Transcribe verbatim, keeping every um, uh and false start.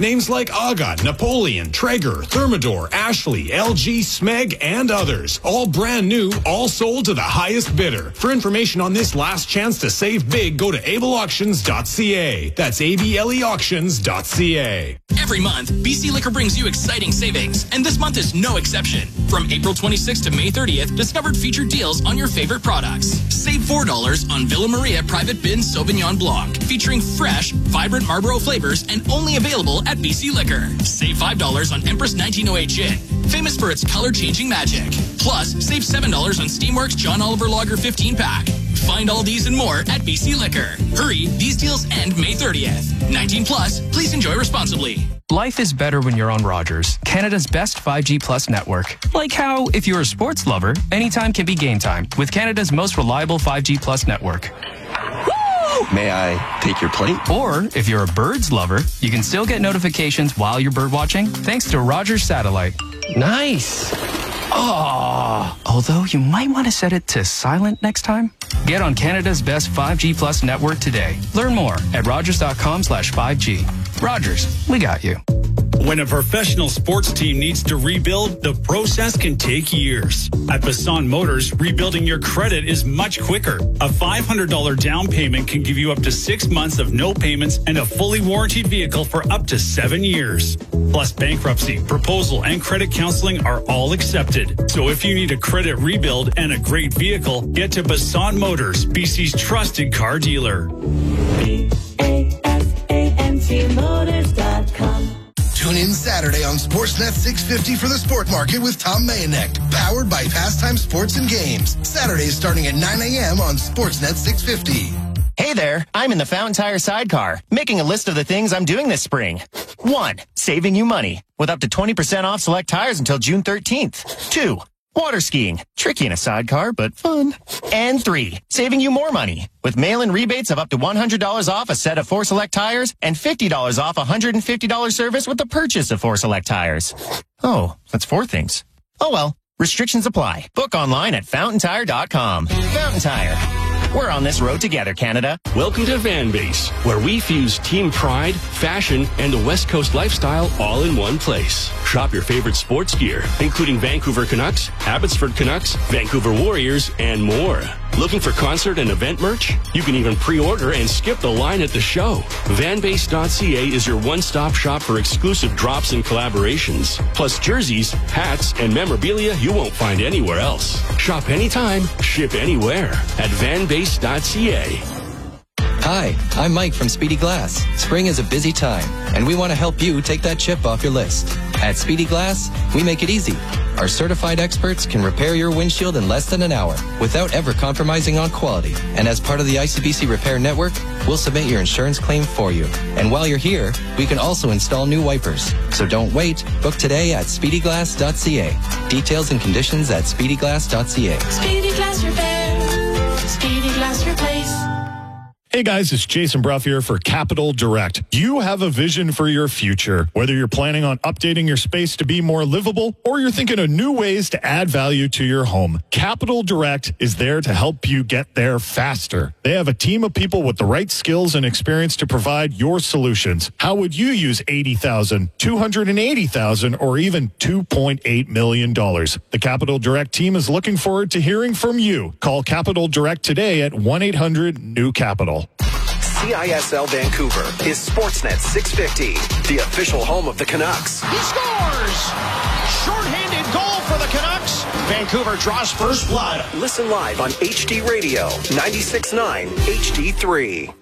Names like AGA, Napoleon, Traeger, Thermador, Ashley, L G, Smeg, and others. All brand new, all sold to the highest bidder. For information on this last chance to save big, go to able auctions dot c a. That's A B L E auctions dot c a. Every month, B C Liquor brings you exciting savings, and this month is no exception. From April twenty-sixth to May thirtieth, discovered featured deals on your favorite products. Save four dollars on Villa Maria Private Bin Sauvignon Blanc, featuring fresh, vibrant Marlboro flavors and only available at B C Liquor. Save five dollars on Empress nineteen oh eight Gin, famous for its color-changing magic. Plus, save seven dollars on Steamworks John Oliver Lager fifteen pack. Find all these and more at B C Liquor. Hurry, these deals end May thirtieth. nineteen plus, please enjoy responsibly. Life is better when you're on Rogers, Canada's best five G plus network. Like how, if you're a sports lover, anytime can be game time with Canada's most reliable five G plus network. May I take your plate? Or, if you're a birds lover, you can still get notifications while you're bird watching thanks to Rogers Satellite. Nice. Oh, although you might want to set it to silent next time. Get on Canada's best five G plus network today. Learn more at rogers.com slash 5G. Rogers, we got you. When a professional sports team needs to rebuild, the process can take years. At Bassan Motors, rebuilding your credit is much quicker. A five hundred dollars down payment can give you up to six months of no payments and a fully warranted vehicle for up to seven years. Plus, bankruptcy, proposal, and credit counseling are all accepted. So if you need a credit rebuild and a great vehicle, get to Bassan Motors, B C's trusted car dealer. B A S A N T Motors dot com. Tune in Saturday on Sportsnet six fifty for the Sport Market with Tom Mayenek, powered by Pastime Sports and Games. Saturdays starting at nine a.m. on Sportsnet six fifty. Hey there, I'm in the Fountain Tire sidecar, making a list of the things I'm doing this spring. One, saving you money, with up to twenty percent off select tires until June thirteenth. Two, water skiing, tricky in a sidecar, but fun. And three, saving you more money, with mail-in rebates of up to one hundred dollars off a set of four select tires and fifty dollars off a one hundred fifty dollars service with the purchase of four select tires. Oh, that's four things. Oh well, restrictions apply. Book online at fountain tire dot com. Fountain Tire. We're on this road together, Canada. Welcome to Van Base, where we fuse team pride, fashion, and the West Coast lifestyle all in one place. Shop your favorite sports gear, including Vancouver Canucks, Abbotsford Canucks, Vancouver Warriors, and more. Looking for concert and event merch? You can even pre-order and skip the line at the show. van base dot c a is your one-stop shop for exclusive drops and collaborations, plus jerseys, hats, and memorabilia you won't find anywhere else. Shop anytime, ship anywhere at van base dot c a. Hi, I'm Mike from Speedy Glass. Spring is a busy time, and we want to help you take that chip off your list. At Speedy Glass, we make it easy. Our certified experts can repair your windshield in less than an hour without ever compromising on quality. And as part of the I C B C Repair Network, we'll submit your insurance claim for you. And while you're here, we can also install new wipers. So don't wait. Book today at speedy glass dot c a. Details and conditions at speedy glass dot c a. Speedy Glass Repair. Speedy Glass Replace. Hey guys, it's Jason Bruff here for Capital Direct. Do you have a vision for your future? Whether you're planning on updating your space to be more livable or you're thinking of new ways to add value to your home, Capital Direct is there to help you get there faster. They have a team of people with the right skills and experience to provide your solutions. How would you use eighty thousand dollars, two hundred eighty thousand dollars, or even two point eight million dollars? The Capital Direct team is looking forward to hearing from you. Call Capital Direct today at one eight hundred new capital. C I S L Vancouver is Sportsnet six fifty, the official home of the Canucks. He scores! Short-handed goal for the Canucks. Vancouver draws first blood. Listen live on H D Radio, ninety-six point nine H D three.